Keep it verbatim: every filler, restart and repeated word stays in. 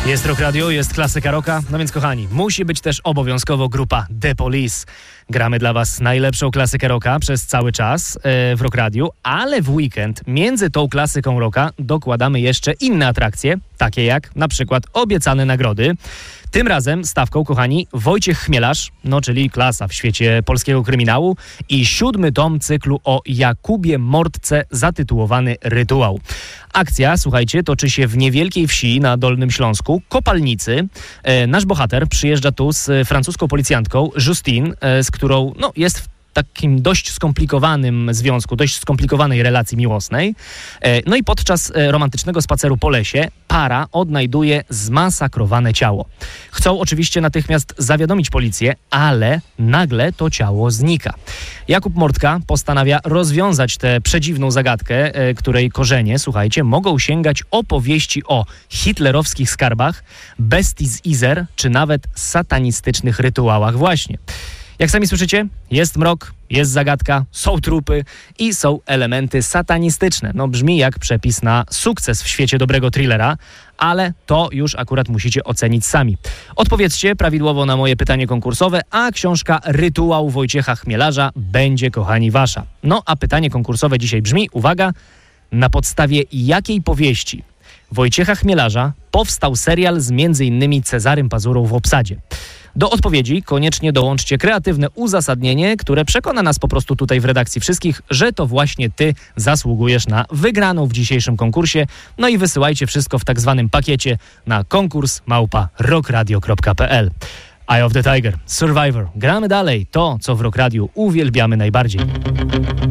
Jest Rock Radio, jest klasyka rocka, no więc kochani, musi być też obowiązkowo grupa The Police. Gramy dla was najlepszą klasykę rocka przez cały czas yy, w Rock Radio, ale w weekend między tą klasyką rocka dokładamy jeszcze inne atrakcje, takie jak na przykład obiecane nagrody. Tym razem stawką, kochani, Wojciech Chmielarz, no czyli klasa w świecie polskiego kryminału i siódmy tom cyklu o Jakubie Mordce zatytułowany Rytuał. Akcja, słuchajcie, toczy się w niewielkiej wsi na Dolnym Śląsku, Kopalnicy. E, nasz bohater przyjeżdża tu z francuską policjantką Justine, e, z którą no, jest w takim dość skomplikowanym związku, dość skomplikowanej relacji miłosnej. No i podczas romantycznego spaceru po lesie para odnajduje zmasakrowane ciało. Chcą oczywiście natychmiast zawiadomić policję, ale nagle to ciało znika. Jakub Mordka postanawia rozwiązać tę przedziwną zagadkę, której korzenie, słuchajcie, mogą sięgać opowieści o hitlerowskich skarbach, bestii z Izer, czy nawet satanistycznych rytuałach właśnie. Jak sami słyszycie, jest mrok, jest zagadka, są trupy i są elementy satanistyczne. No brzmi jak przepis na sukces w świecie dobrego thrillera, ale to już akurat musicie ocenić sami. Odpowiedzcie prawidłowo na moje pytanie konkursowe, a książka Rytuał Wojciecha Chmielarza będzie, kochani, wasza. No a pytanie konkursowe dzisiaj brzmi, uwaga, na podstawie jakiej powieści Wojciecha Chmielarza powstał serial z między innymi Cezarym Pazurą w obsadzie? Do odpowiedzi koniecznie dołączcie kreatywne uzasadnienie, które przekona nas po prostu tutaj w redakcji wszystkich, że to właśnie ty zasługujesz na wygraną w dzisiejszym konkursie. No i wysyłajcie wszystko w tak zwanym pakiecie na konkurs małpa rockradio kropka p l. Eye of the Tiger, Survivor. Gramy dalej to, co w Rock Radio uwielbiamy najbardziej.